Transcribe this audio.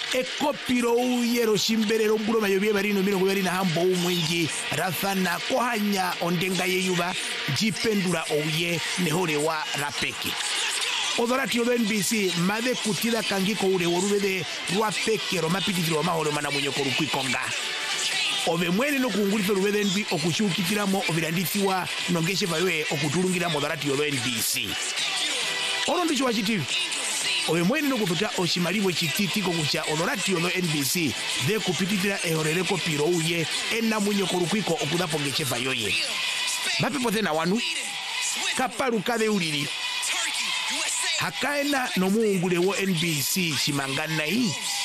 ekopiro uyero shimberero nguloma yobye barino mino kuberi na hambo umwingi rathana kohanya ondenga yeyuba jipendura ouye nehorewa rapeki odorati yodo NBC made kutila kangiko ule worubede rwapeke romapititiro mahoro mana munyoko rukwikonga ove mwene no kungulito rubede NB okushukitiramo obirandisiwa nongeshe vawe okutulungira modorati yodo NBC orondo chwa chitivi ove mwene no kufuta oshimalibwe chititiko kucha odorati yodo NBC de kupititira ehorereko piro uye ena munyoko rukwiko okudapongeche vayoye mapepo tena wanu kaparu kade ulili hakaena no muungule wo NBC shimanganai